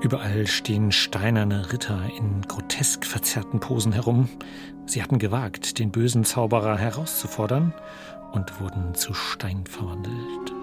Überall stehen steinerne Ritter in grotesk verzerrten Posen herum. Sie hatten gewagt, den bösen Zauberer herauszufordern und wurden zu Stein verwandelt.